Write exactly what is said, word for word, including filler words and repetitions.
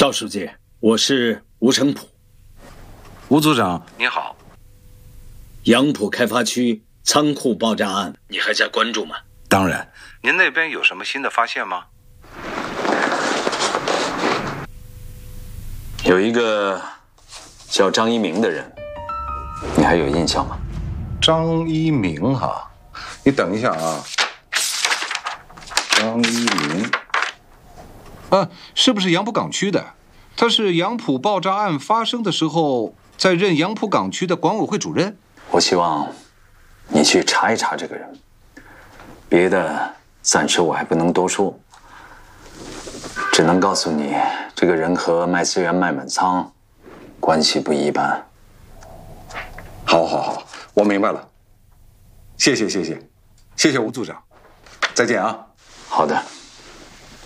赵书记，我是吴成普。 吴组长，你好。 杨浦开发区仓库爆炸案，你还在关注吗？ 当然。您那边有什么新的发现吗？ 有一个叫张一鸣的人，你还有印象吗？ 张一鸣哈，你等一下啊。张一鸣，啊，是不是杨浦港区的？他是杨浦爆炸案发生的时候在任杨浦港区的管委会主任。 我希望你去查一查这个人，别的暂时我还不能多说，只能告诉你，这个人和麦思源、麦满仓关系不一般。 好，好，好，我明白了。谢谢，谢谢，谢谢吴组长，再见啊。 好的。